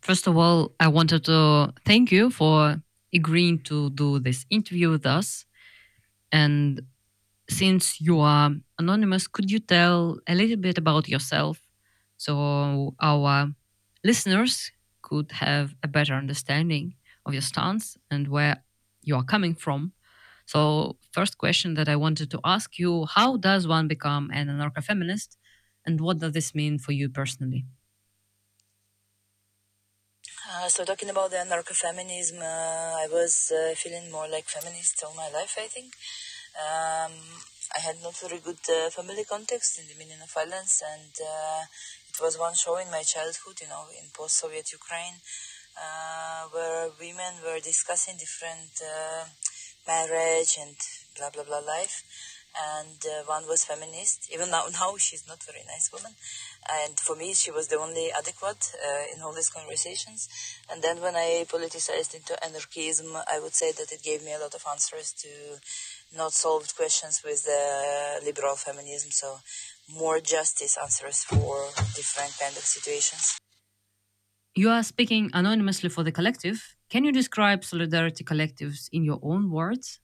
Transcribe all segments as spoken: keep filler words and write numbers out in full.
First of all, I wanted to thank you for agreeing to do this interview with us. And since you are anonymous, could you tell a little bit about yourself so our listeners could have a better understanding of your stance and where you are coming from? So, first question that I wanted to ask you, how does one become an anarcho-feminist, and what does this mean for you personally? Uh, so talking about the anarcho-feminism, uh, I was uh, feeling more like feminist all my life, I think. Um, I had not very good uh, family context in the meaning of violence, and uh, it was one show in my childhood, you know, in post-Soviet Ukraine, uh, where women were discussing different uh, marriage and blah blah blah life, and uh, one was feminist. Even now, now she's not very nice woman, and for me she was the only adequate uh, in all these conversations. And then when I politicized into anarchism, I would say that it gave me a lot of answers to not solved questions with the liberal feminism, so more justice answers for different kind of situations. You are speaking anonymously for the collective. Can you describe solidarity collectives in your own words?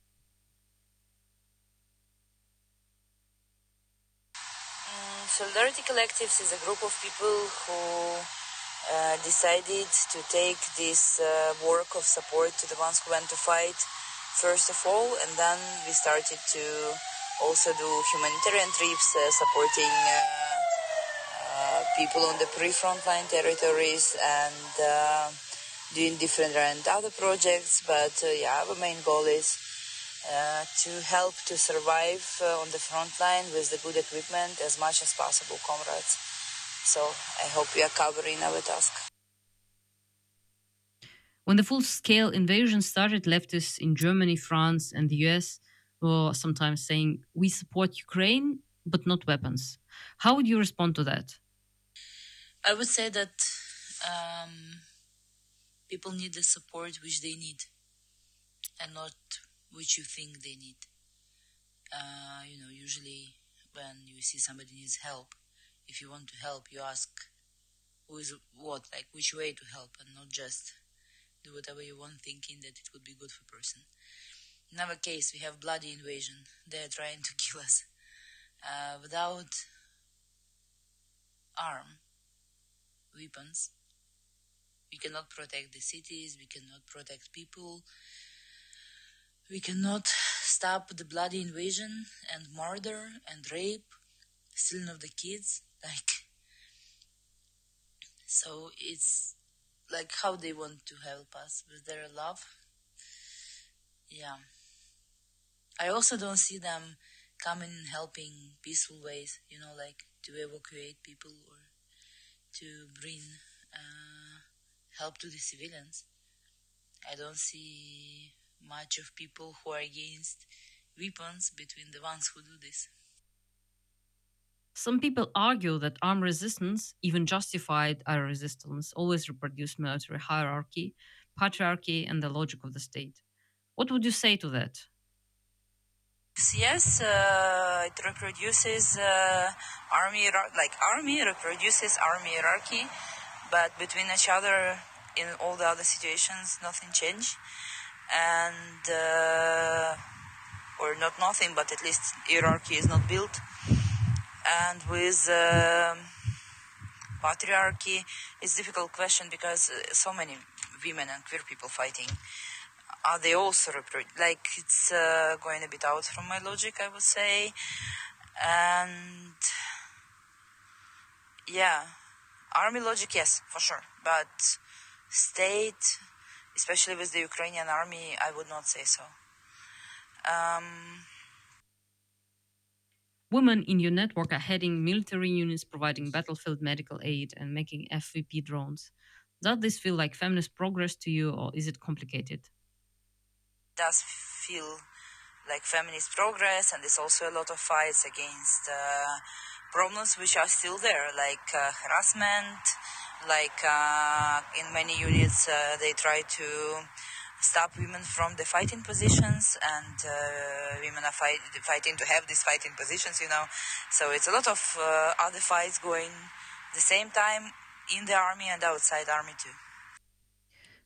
Mm, Solidarity Collectives is a group of people who uh, decided to take this uh, work of support to the ones who went to fight first of all, and then we started to also do humanitarian trips uh, supporting uh, uh, people on the pre-front line territories and uh, doing different and other projects. But uh, yeah, our main goal is uh, to help to survive uh, on the front line with the good equipment as much as possible, comrades. So I hope we are covering our task. When the full scale invasion started, leftists in Germany, France, and the U S were sometimes saying, "We support Ukraine, but not weapons." How would you respond to that? I would say that um, people need the support which they need and not which you think they need. Uh, you know, usually when you see somebody needs help, if you want to help, you ask who is what, like which way to help, and not just do whatever you want thinking that it would be good for person. In our case, we have bloody invasion. They are trying to kill us. Uh, without arm, weapons, we cannot protect the cities, we cannot protect people, we cannot stop the bloody invasion and murder and rape, stealing of the kids. Like, so it's like how they want to help us with their love. Yeah. I also don't see them coming and helping peaceful ways, you know, like to evacuate people or to bring uh, help to the civilians. I don't see much of people who are against weapons between the ones who do this. Some people argue that armed resistance, even justified armed resistance, always reproduce military hierarchy, patriarchy, and the logic of the state. What would you say to that? Yes, uh, it reproduces uh, army, like army reproduces army hierarchy, but between each other in all the other situations, nothing changed. And, uh, or not nothing, but at least hierarchy is not built. And with uh, patriarchy, it's a difficult question because uh, so many women and queer people fighting. Are they also repro- like it's uh, going a bit out from my logic, I would say. And yeah, army logic, yes, for sure. But state, especially with the Ukrainian army, I would not say so. Um, Women in your network are heading military units, providing battlefield medical aid, and making F V P drones. Does this feel like feminist progress to you, or is it complicated? does feel like feminist progress, and there's also a lot of fights against uh, problems which are still there, like uh, harassment, like uh, in many units uh, they try to stop women from the fighting positions, and uh, women are fight, fighting to have these fighting positions, you know. So it's a lot of uh, other fights going the same time in the army and outside army too.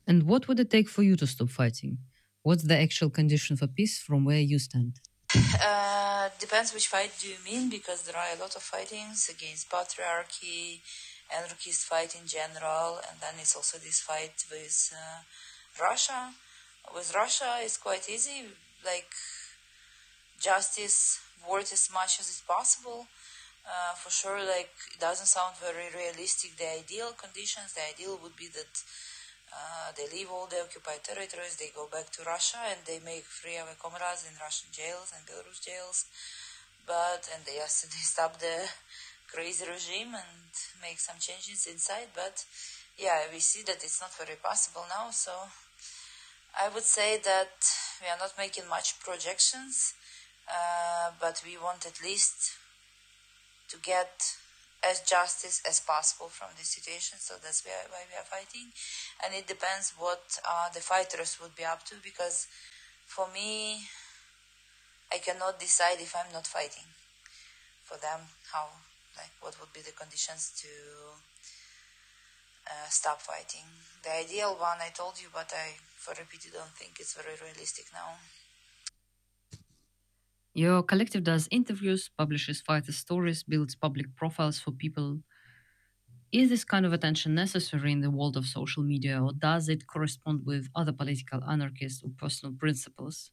And what would it take for you to stop fighting? What's the actual condition for peace from where you stand? Uh, depends which fight do you mean, because there are a lot of fightings against patriarchy, anarchist fight in general, and then it's also this fight with uh, Russia. With Russia, it's quite easy, like justice, worth as much as is possible. Uh, for sure, like it doesn't sound very realistic. The ideal conditions, the ideal would be that uh, they leave all the occupied territories, they go back to Russia, and they make free our comrades in Russian jails and Belarus jails. But and they yes, they stop the crazy regime and make some changes inside. But yeah, we see that it's not very possible now. So I would say that we are not making much projections, uh, but we want at least to get as justice as possible from this situation. So that's why we are fighting. And it depends what uh, the fighters would be up to, because for me, I cannot decide if I'm not fighting. For them, how, like, what would be the conditions to uh, stop fighting. The ideal one I told you, but I, for repeated, don't think it's very realistic now. Your collective does interviews, publishes fighter stories, builds public profiles for people. Is this kind of attention necessary in the world of social media, or does it correspond with other political anarchists or personal principles?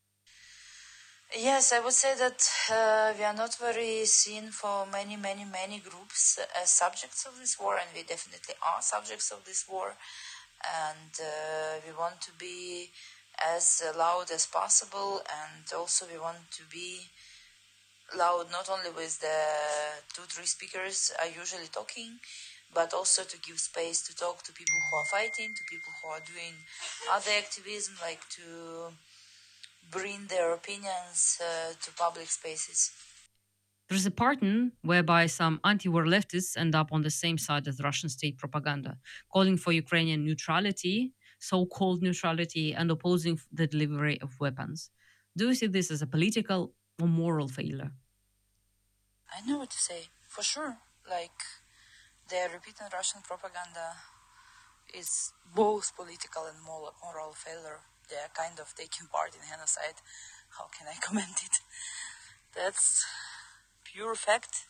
Yes, I would say that uh, we are not very seen for many, many, many groups as subjects of this war, and we definitely are subjects of this war. And uh, we want to be as loud as possible, and also we want to be loud not only with the two, three speakers are usually talking, but also to give space to talk to people who are fighting, to people who are doing other activism, like to bring their opinions uh, to public spaces. There's a pattern whereby some anti war leftists end up on the same side as Russian state propaganda, calling for Ukrainian neutrality, so called neutrality, and opposing the delivery of weapons. Do you see this as a political or moral failure? I know what to say, for sure. Like, their repeating Russian propaganda is both political and moral, moral failure. They are kind of taking part in genocide. How can I comment it? That's pure fact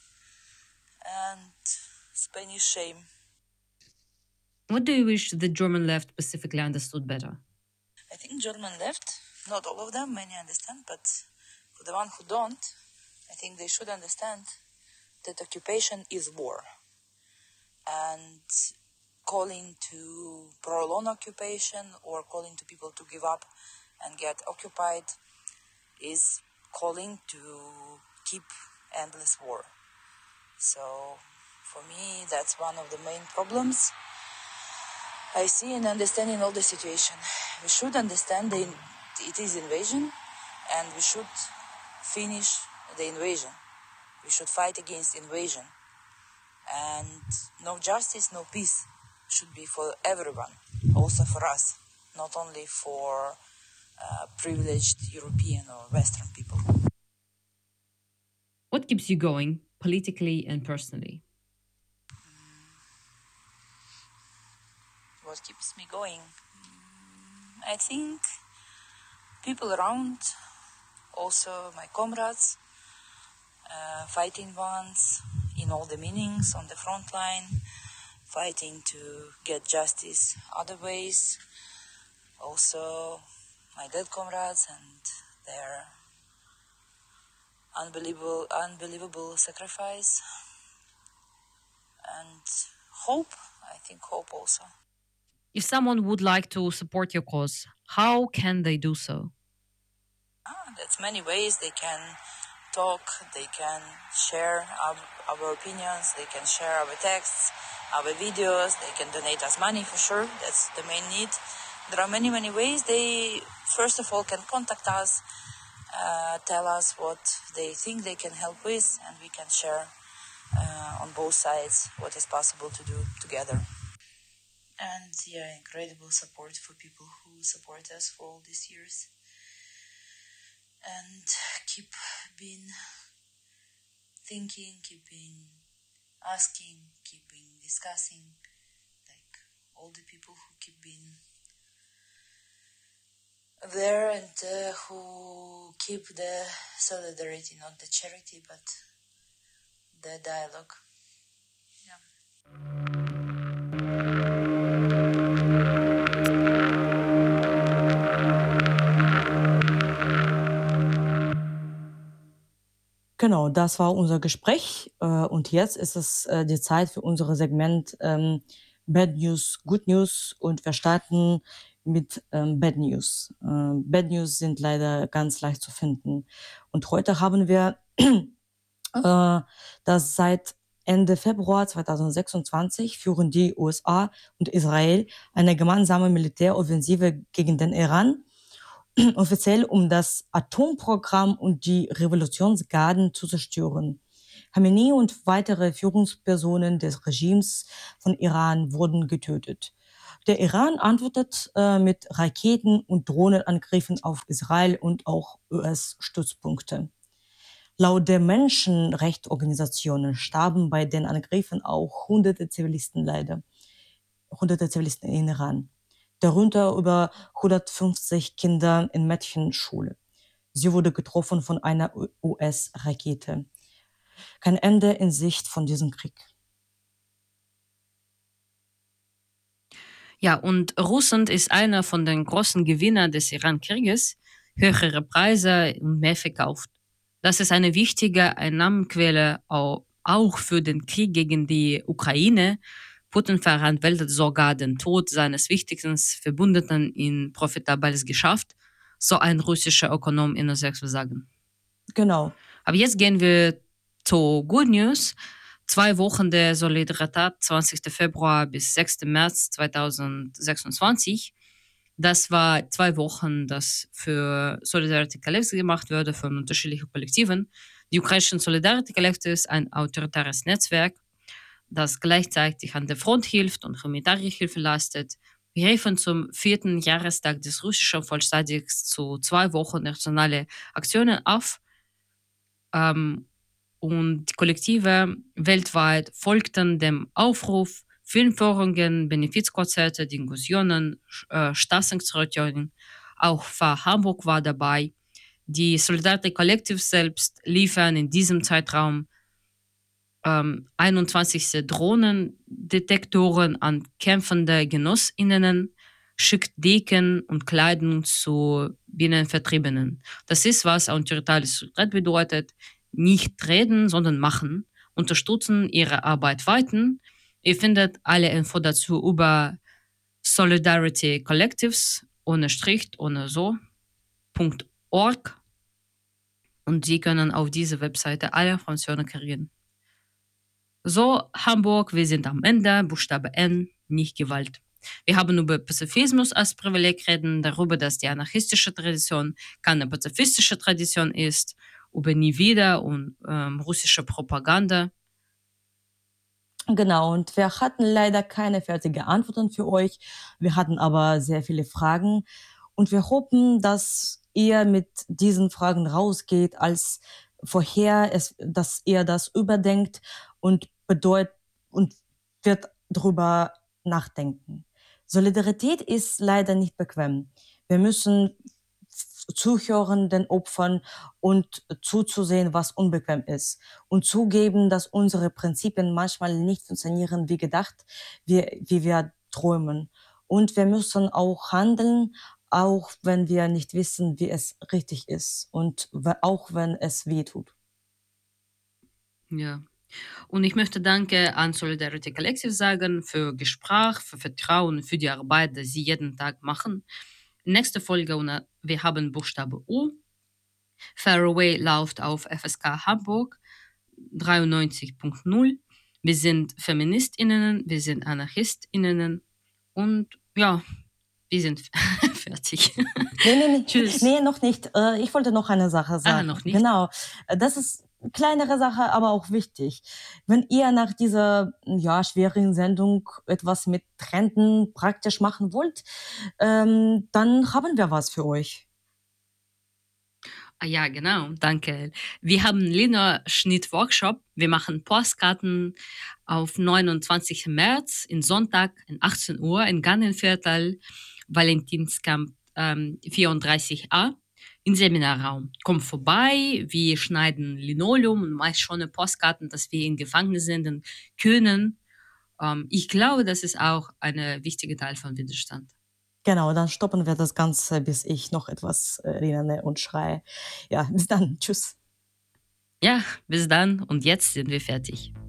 and Spanish shame. What do you wish the German left specifically understood better? I think German left, not all of them, many understand, but for the one who don't, I think they should understand that occupation is war. And calling to prolong occupation or calling to people to give up and get occupied is calling to keep endless war. So for me, that's one of the main problems I see in understanding all the situation. We should understand that it is invasion, and we should finish the invasion. We should fight against invasion. And no justice, no peace should be for everyone, also for us, not only for uh, privileged European or Western people. What keeps you going, politically and personally? What keeps me going? I think people around, also my comrades, uh, fighting ones in all the meanings on the front line, fighting to get justice other ways. Also my dead comrades and their unbelievable, unbelievable sacrifice, and hope. I think hope also. If someone would like to support your cause, how can they do so? Ah, that's many ways they can talk, they can share our, our opinions, they can share our texts, our videos, they can donate us money for sure. That's the main need. There are many, many ways. They, first of all, can contact us, uh, tell us what they think they can help with, and we can share uh, on both sides what is possible to do together. And yeah, incredible support for people who support us for all these years and keep being thinking, keeping asking, keeping discussing, like all the people who keep being there and uh, who keep the solidarity, not the charity, but the dialogue. Yeah. Genau, das war unser Gespräch. Äh, und jetzt ist es äh, die Zeit für unser Segment ähm, Bad News, Good News. Und wir starten mit ähm, Bad News. Äh, Bad News sind leider ganz leicht zu finden. Und heute haben wir, äh, dass seit Ende Februar zweitausendsechsundzwanzig führen die U S A und Israel eine gemeinsame Militäroffensive gegen den Iran, offiziell um das Atomprogramm und die Revolutionsgarden zu zerstören. Khamenei und weitere Führungspersonen des Regimes von Iran wurden getötet. Der Iran antwortet äh, mit Raketen- und Drohnenangriffen auf Israel und auch U S-Stützpunkte. Laut der Menschenrechtsorganisationen starben bei den Angriffen auch hunderte Zivilisten leider, hunderte Zivilisten in Iran, darunter über hundertfünfzig Kinder in Mädchenschule. Sie wurde getroffen von einer U S-Rakete. Kein Ende in Sicht von diesem Krieg. Ja, und Russland ist einer von den großen Gewinnern des Iran-Krieges, höhere Preise und mehr verkauft. Das ist eine wichtige Einnahmenquelle auch für den Krieg gegen die Ukraine. Putin verhandelt sogar den Tod seines wichtigsten Verbündeten in profitables Geschäft, so ein russischer Ökonom in der Sechs sagen. Genau. Aber jetzt gehen wir zu Good News. Zwei Wochen der Solidarität, zwanzigsten Februar bis sechsten März zweitausendsechsundzwanzig. Das war zwei Wochen, das für Solidarity Collective gemacht wurde von unterschiedlichen Kollektiven. Die ukrainischen Solidarity Collective ist ein autoritäres Netzwerk, das gleichzeitig an der Front hilft und humanitäre Hilfe leistet. Wir riefen zum vierten Jahrestag des russischen Volkstages zu zwei Wochen nationale Aktionen auf. Ähm, und die Kollektive weltweit folgten dem Aufruf, Filmführungen, Benefizkonzerte, Diskussionen, äh, Straßenaktionen. Auch für Hamburg war dabei. Die Solidarity Collective selbst liefern in diesem Zeitraum ähm, einundzwanzig Drohnendetektoren an kämpfende GenossInnen, schickt Decken und Kleidung zu Binnenvertriebenen. Das ist, was autoritäres Solidarität bedeutet. Nicht reden, sondern machen. Unterstützen ihre Arbeit weiter. Ihr findet alle Info dazu über Solidarity Collectives ohne Strich, ohne so, .org. Und Sie können auf diese Webseite alle Informationen kriegen. So, Hamburg, wir sind am Ende, Buchstabe N, nicht Gewalt. Wir haben über Pazifismus als Privileg reden, darüber, dass die anarchistische Tradition keine pazifistische Tradition ist, über Nie wieder und ähm, russische Propaganda. Genau, und wir hatten leider keine fertigen Antworten für euch. Wir hatten aber sehr viele Fragen und wir hoffen, dass ihr mit diesen Fragen rausgeht, als vorher, es, dass ihr das überdenkt und bedeutet und wird darüber nachdenken. Solidarität ist leider nicht bequem. Wir müssen zuhören den Opfern und zuzusehen, was unbequem ist. Und zugeben, dass unsere Prinzipien manchmal nicht funktionieren wie gedacht, wie, wie wir träumen. Und wir müssen auch handeln, auch wenn wir nicht wissen, wie es richtig ist. Und auch wenn es weh tut. Ja. Und ich möchte Danke an Solidarity Collective sagen für Gespräch, für Vertrauen, für die Arbeit, die sie jeden Tag machen. Nächste Folge, wir haben Buchstabe U. Faraway läuft auf F S K Hamburg dreiundneunzig Punkt null. Wir sind FeministInnen, wir sind AnarchistInnen und ja, wir sind fertig. Nee, nee, nee. Tschüss. Nee, noch nicht. Ich wollte noch eine Sache sagen. Ah, noch nicht? Genau. Das ist eine kleinere Sache, aber auch wichtig. Wenn ihr nach dieser ja, schwierigen Sendung etwas mit Trenden praktisch machen wollt, ähm, dann haben wir was für euch. Ah, ja, genau, danke. Wir haben Liederschnitt-Workshop. Wir machen Postkarten auf neunundzwanzigsten März, in Sonntag, um achtzehn Uhr, in Gannenviertel, Valentinskamp ähm, vierunddreißig a im Seminarraum. Komm vorbei, wir schneiden Linoleum und meist schon eine Postkarten, dass wir in Gefängnis sind und können. Ähm, ich glaube, das ist auch ein wichtiger Teil von Widerstand. Genau, dann stoppen wir das Ganze, bis ich noch etwas äh, erinnere und schreie. Ja, bis dann. Tschüss. Ja, bis dann und jetzt sind wir fertig.